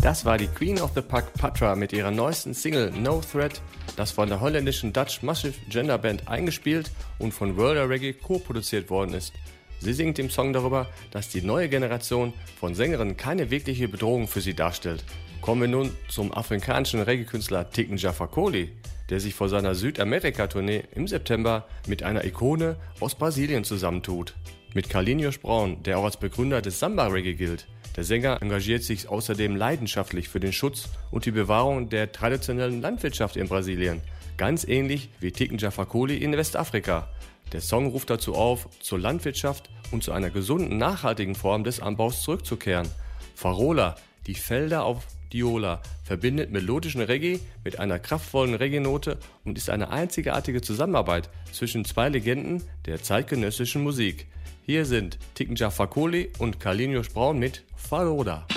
Das war die Queen of the Pack Patra mit ihrer neuesten Single No Threat, das von der holländischen Dutch Massive Gender Band eingespielt und von World Reggae co-produziert worden ist. Sie singt im Song darüber, dass die neue Generation von Sängerinnen keine wirkliche Bedrohung für sie darstellt. Kommen wir nun zum afrikanischen Reggae-Künstler Tiken Jah Fakoly, der sich vor seiner Südamerika-Tournee im September mit einer Ikone aus Brasilien zusammentut. Mit Carlinhos Brown, der auch als Begründer des Samba-Reggae gilt. Der Sänger engagiert sich außerdem leidenschaftlich für den Schutz und die Bewahrung der traditionellen Landwirtschaft in Brasilien, ganz ähnlich wie Tiken Jah Fakoly in Westafrika. Der Song ruft dazu auf, zur Landwirtschaft und zu einer gesunden, nachhaltigen Form des Anbaus zurückzukehren. Farola, die Felder auf Diola, verbindet melodischen Reggae mit einer kraftvollen Reggae-Note und ist eine einzigartige Zusammenarbeit zwischen zwei Legenden der zeitgenössischen Musik. Hier sind Tiken Jah Fakoly und Carlinhos Brown mit Farola.